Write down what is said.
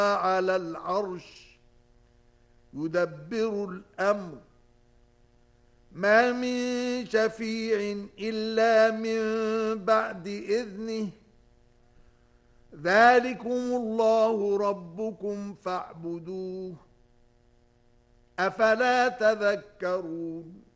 على العرش يدبر الأمر ما من شفيع إلا من بعد إذنه ذلكم الله ربكم فاعبدوه أفلا تذكرون